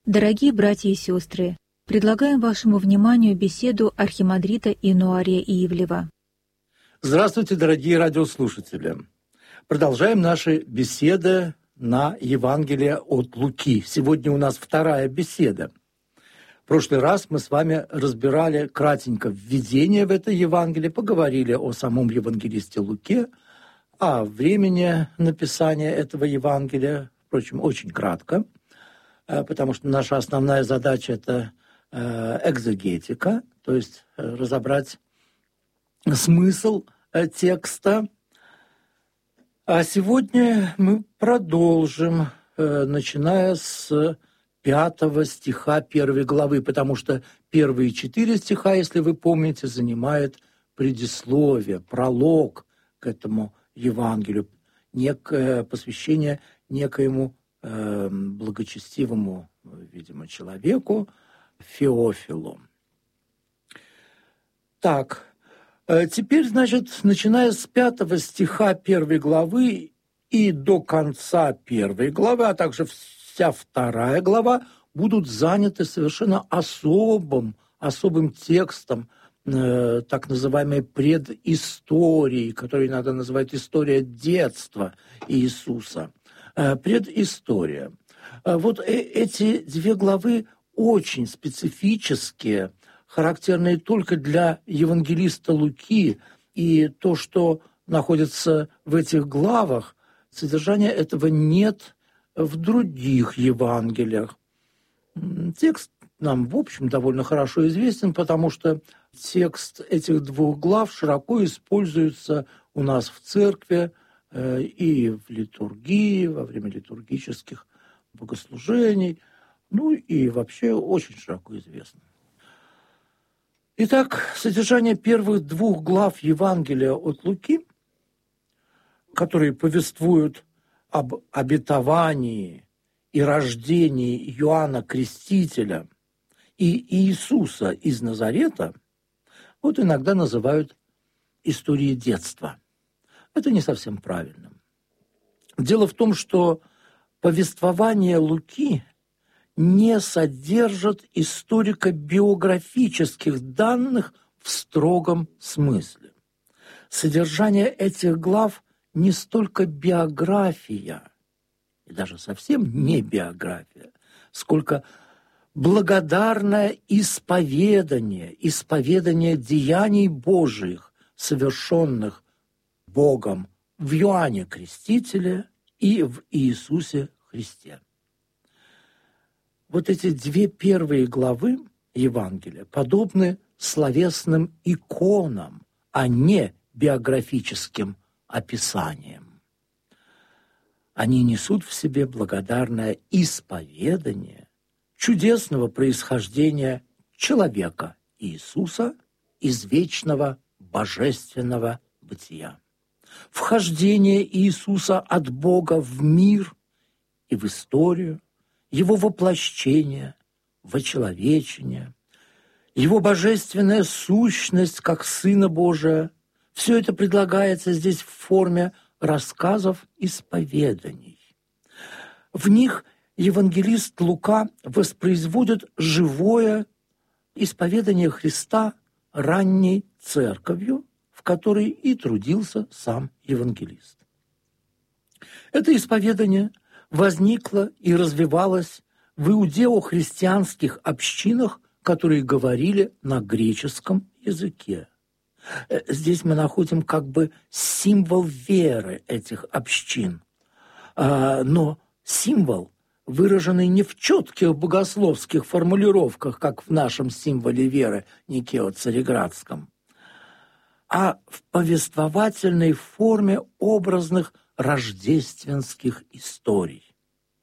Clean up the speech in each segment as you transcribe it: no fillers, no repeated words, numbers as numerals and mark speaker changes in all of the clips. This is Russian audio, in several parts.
Speaker 1: Дорогие братья и сестры, предлагаем вашему вниманию беседу архимандрита Инуария Ивлева.
Speaker 2: Здравствуйте, дорогие радиослушатели! Продолжаем наши беседы на Евангелие от Луки. Сегодня у нас вторая беседа. В прошлый раз мы с вами разбирали кратенько введение в это Евангелие, поговорили о самом евангелисте Луке, о времени написания этого Евангелия, впрочем, очень кратко, потому что наша основная задача – это экзегетика, то есть разобрать смысл текста. А сегодня мы продолжим, начиная с 5 стиха 1 главы, потому что первые 4 стиха, если вы помните, занимает предисловие, пролог к этому Евангелию, некое посвящение некоему благочестивому, видимо, человеку, Феофилу. Так, теперь, значит, начиная с 5 стиха 1 главы и до конца 1 главы, а также вся 2 глава, будут заняты совершенно особым текстом, так называемой предысторией, которую иногда называют история детства Иисуса. Предыстория. Вот эти 2 главы очень специфические, характерные только для евангелиста Луки, и то, что находится в этих главах, содержания этого нет в других Евангелиях. Текст нам, в общем, довольно хорошо известен, потому что текст этих 2 глав широко используется у нас в церкви и в литургии, во время литургических богослужений, ну и вообще очень широко известно. Итак, содержание первых 2 глав Евангелия от Луки, которые повествуют об обетовании и рождении Иоанна Крестителя и Иисуса из Назарета, вот иногда называют историей детства. Это не совсем правильно. Дело в том, что повествование Луки не содержит историко-биографических данных в строгом смысле. Содержание этих глав не столько биография, и даже совсем не биография, сколько благодарное исповедание деяний Божиих, совершенных Богом в Иоанне Крестителе и в Иисусе Христе. Вот эти 2 первые главы Евангелия подобны словесным иконам, а не биографическим описаниям. Они несут в себе благодарное исповедание чудесного происхождения человека Иисуса из вечного божественного бытия. Вхождение Иисуса от Бога в мир и в историю, Его воплощение, вочеловечение, Его божественная сущность как Сына Божия, все это предлагается здесь в форме рассказов исповеданий. В них евангелист Лука воспроизводит живое исповедание Христа ранней церковью, в которой и трудился сам евангелист. Это исповедание возникло и развивалось в иудео-христианских общинах, которые говорили на греческом языке. Здесь мы находим как бы символ веры этих общин. Но символ, выраженный не в четких богословских формулировках, как в нашем символе веры Никео-Цареградском, а в повествовательной форме образных рождественских историй.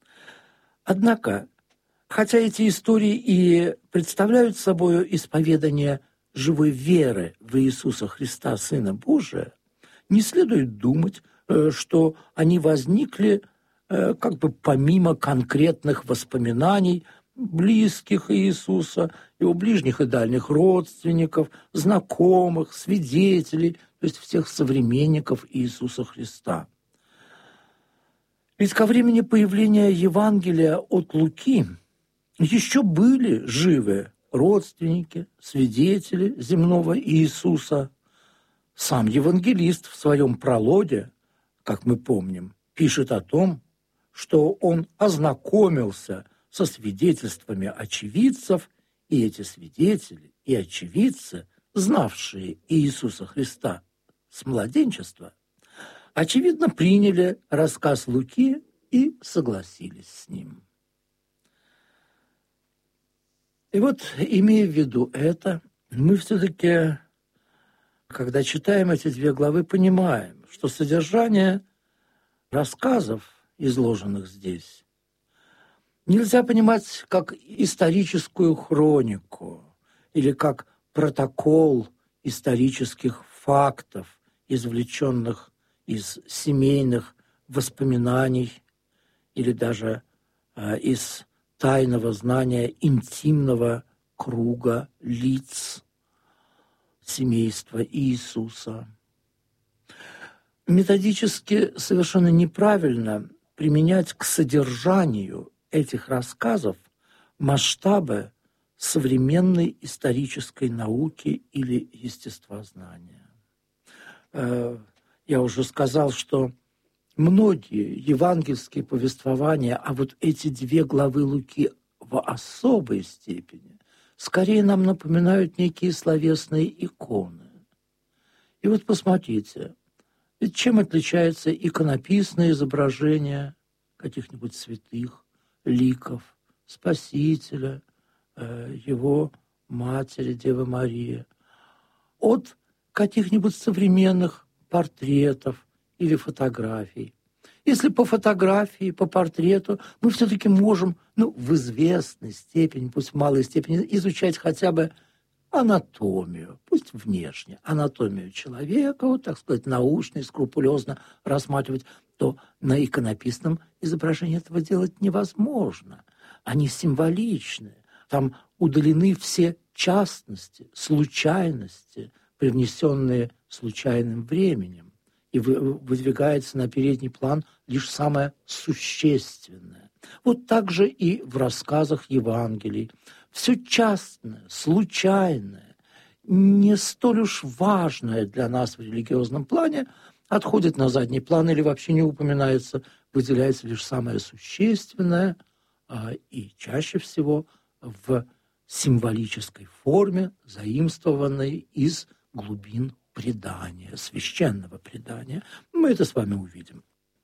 Speaker 2: Однако, хотя эти истории и представляют собой исповедание живой веры в Иисуса Христа, Сына Божия, не следует думать, что они возникли как бы помимо конкретных воспоминаний близких Иисуса, его ближних и дальних родственников, знакомых, свидетелей, то есть всех современников Иисуса Христа. Ведь ко времени появления Евангелия от Луки еще были живы родственники, свидетели земного Иисуса. Сам евангелист в своем прологе, как мы помним, пишет о том, что он ознакомился со свидетельствами очевидцев, и эти свидетели и очевидцы, знавшие Иисуса Христа с младенчества, очевидно, приняли рассказ Луки и согласились с ним. И вот, имея в виду это, мы все-таки, когда читаем эти две главы, понимаем, что содержание рассказов, изложенных здесь, нельзя понимать как историческую хронику или как протокол исторических фактов, извлеченных из семейных воспоминаний или даже из тайного знания интимного круга лиц семейства Иисуса. Методически совершенно неправильно применять к содержанию этих рассказов масштабы современной исторической науки или естествознания. Я уже сказал, что многие евангельские повествования, а вот эти две главы Луки в особой степени, скорее нам напоминают некие словесные иконы. И вот посмотрите, ведь чем отличается иконописное изображение каких-нибудь святых, ликов, Спасителя, его матери, Девы Марии, от каких-нибудь современных портретов или фотографий. Если по фотографии, по портрету мы все-таки можем, в известной степени, пусть в малой степени, изучать хотя бы анатомию, пусть внешне, анатомию человека, вот, так сказать, научно и скрупулезно рассматривать, то на иконописном изображении этого делать невозможно. Они символичны. Там удалены все частности, случайности, привнесенные случайным временем, и выдвигается на передний план лишь самое существенное. Вот так же и в рассказах Евангелий. Все частное, случайное, не столь уж важное для нас в религиозном плане отходит на задний план или вообще не упоминается, выделяется лишь самое существенное, и чаще всего в символической форме, заимствованной из глубин предания, священного предания. Мы это с вами увидим.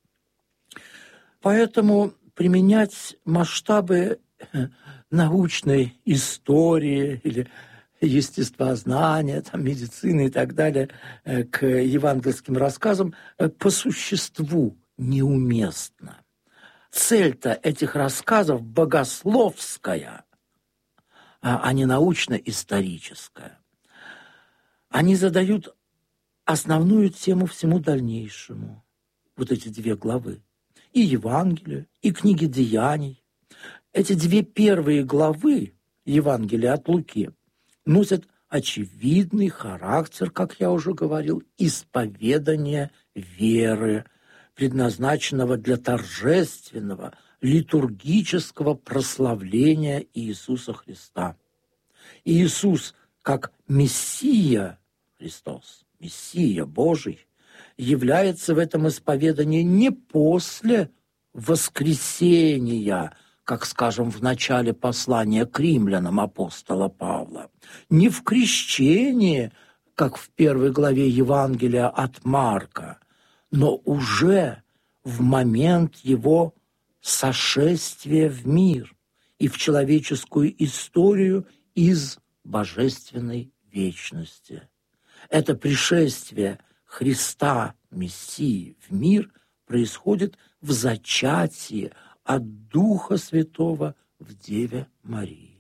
Speaker 2: Поэтому применять масштабы научной истории или естествознания, медицины и так далее к евангельским рассказам по существу неуместно. Цель-то этих рассказов богословская, а не научно-историческая. Они задают основную тему всему дальнейшему. Вот эти две главы. И Евангелие, и книги Деяний. Эти две первые главы Евангелия от Луки носят очевидный характер, как я уже говорил, исповедания веры, предназначенного для торжественного, литургического прославления Иисуса Христа. Иисус, как Мессия Христос, Мессия Божий, является в этом исповедании не после воскресения, как, скажем, в начале послания к римлянам апостола Павла, не в крещении, как в первой главе Евангелия от Марка, но уже в момент его сошествия в мир и в человеческую историю из божественной вечности. Это пришествие Христа, Мессии, в мир происходит в зачатии от Духа Святого в Деве Марии.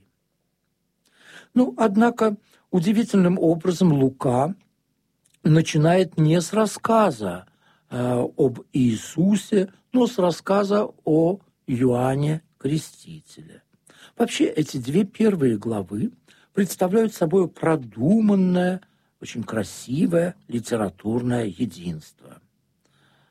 Speaker 2: Однако, удивительным образом Лука начинает не с рассказа об Иисусе, но с рассказа о Иоанне Крестителе. Вообще, эти две первые главы представляют собой продуманное, очень красивое литературное единство.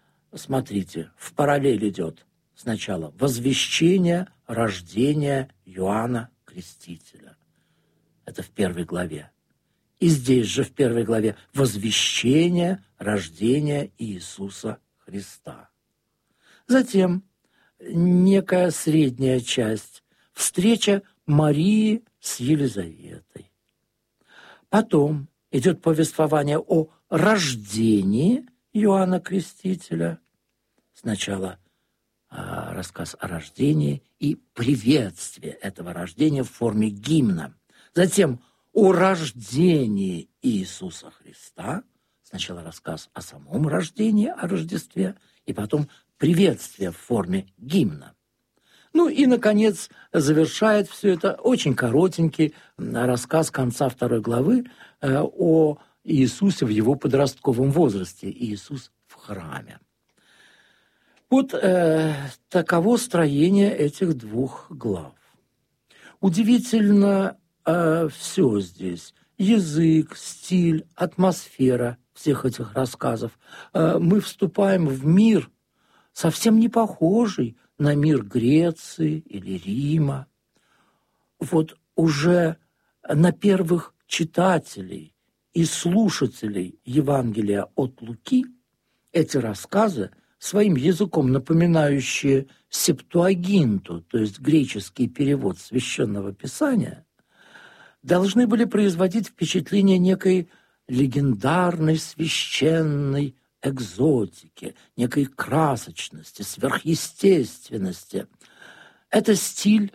Speaker 2: Смотрите, в параллель идет сначала возвещение рождения Иоанна Крестителя. Это в 1 главе. И здесь же в 1 главе возвещение рождения Иисуса Христа. Затем некая средняя часть – встреча Марии с Елизаветой. Потом идет повествование о рождении Иоанна Крестителя. Сначала рассказ о рождении и приветствие этого рождения в форме гимна. Затем о рождении Иисуса Христа. Сначала рассказ о самом рождении, о Рождестве, и потом приветствие в форме гимна. Ну и, наконец, завершает все это очень коротенький рассказ конца 2 главы о Иисусе в его подростковом возрасте. Иисус в храме. Вот таково строение этих 2 глав. Удивительно все здесь. Язык, стиль, атмосфера всех этих рассказов. Мы вступаем в мир, совсем не похожий на мир Греции или Рима. Вот уже на первых читателей и слушателей Евангелия от Луки эти рассказы, своим языком напоминающие септуагинту, то есть греческий перевод Священного Писания, должны были производить впечатление некой легендарной священной экзотики, некой красочности, сверхъестественности. Это стиль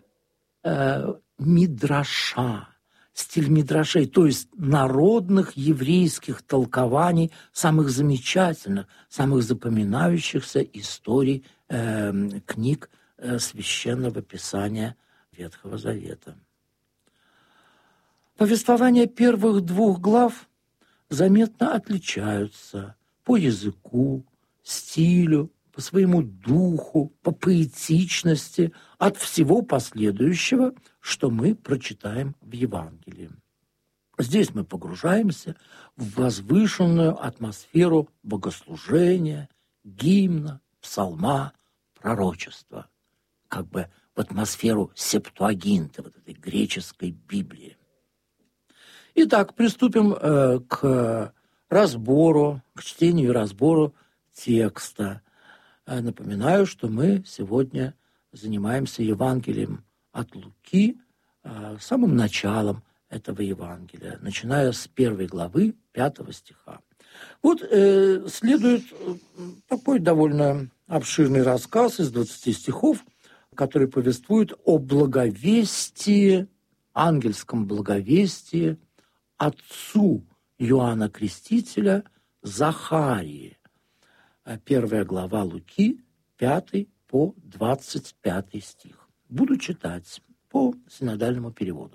Speaker 2: мидраша, стиль мидрашей, то есть народных еврейских толкований самых замечательных, самых запоминающихся историй книг Священного Писания Ветхого Завета. Повествования первых 2 глав заметно отличаются по языку, стилю, по своему духу, по поэтичности от всего последующего, что мы прочитаем в Евангелии. Здесь мы погружаемся в возвышенную атмосферу богослужения, гимна, псалма, пророчества, как бы в атмосферу септуагинты, вот этой греческой Библии. Итак, приступим к разбору, к чтению и разбору текста. Напоминаю, что мы сегодня занимаемся Евангелием от Луки, самым началом этого Евангелия, начиная с 1 главы 5 стиха. Вот следует такой довольно обширный рассказ из 20 стихов, который повествует о благовестии, ангельском благовестии отцу Иоанна Крестителя Захарии. 1 глава Луки, 5 по 25 стих. Буду читать по синодальному переводу.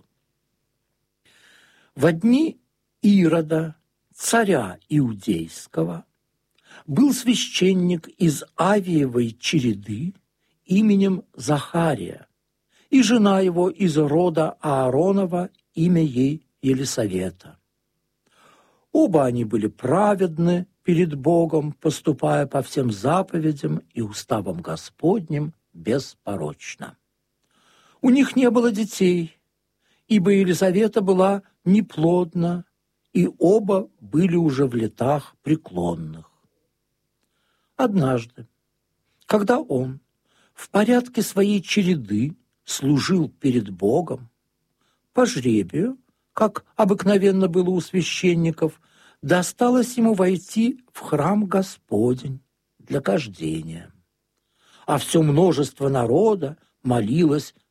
Speaker 2: «Во дни Ирода, царя Иудейского, был священник из Авиевой череды именем Захария, и жена его из рода Ааронова, имя ей Елисавета. Оба они были праведны перед Богом, поступая по всем заповедям и уставам Господним беспорочно. У них не было детей, ибо Елизавета была неплодна, и оба были уже в летах преклонных. Однажды, когда он в порядке своей череды служил перед Богом, по жребию, как обыкновенно было у священников, досталось ему войти в храм Господень для кождения. А все множество народа молилось